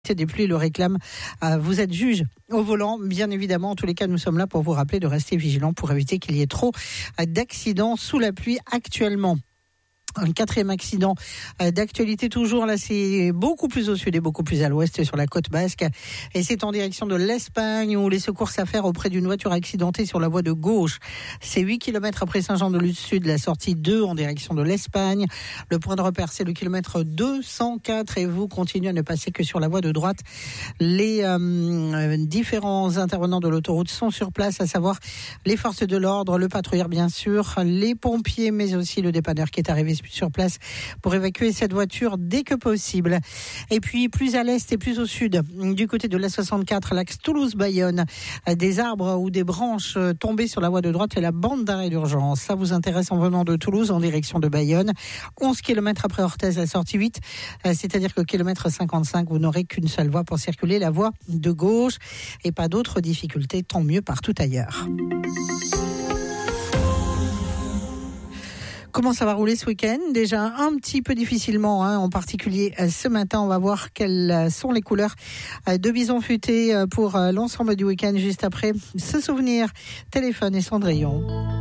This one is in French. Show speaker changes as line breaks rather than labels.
des pluies le réclame. Vous êtes juge au volant, bien évidemment. En tous les cas, nous sommes là pour vous rappeler de rester vigilant pour éviter qu'il y ait trop d'accidents sous la pluie actuellement. Un quatrième accident d'actualité toujours, là c'est beaucoup plus au sud et beaucoup plus à l'ouest sur la côte basque et c'est en direction de l'Espagne où les secours s'affairent auprès d'une voiture accidentée sur la voie de gauche. C'est 8 km après Saint-Jean-de-Luz-Sud, la sortie 2 en direction de l'Espagne. Le point de repère c'est le kilomètre 204 et vous continuez à ne passer que sur la voie de droite. Les différents intervenants de l'autoroute sont sur place, à savoir les forces de l'ordre, le patrouilleur bien sûr, les pompiers mais aussi le dépanneur qui est arrivé sur place pour évacuer cette voiture dès que possible. Et puis plus à l'est et plus au sud, du côté de l'A64, l'axe Toulouse-Bayonne, des arbres ou des branches tombées sur la voie de droite et la bande d'arrêt d'urgence. Ça vous intéresse en venant de Toulouse en direction de Bayonne. 11 km après Orthez, la sortie 8, c'est-à-dire que kilomètre 55, vous n'aurez qu'une seule voie pour circuler, la voie de gauche, et pas d'autres difficultés, tant mieux partout ailleurs. Comment ça va rouler ce week-end ? Déjà un petit peu difficilement, en particulier ce matin. On va voir quelles sont les couleurs de Bison Futé pour l'ensemble du week-end. Juste après ce souvenir, téléphone et Cendrillon.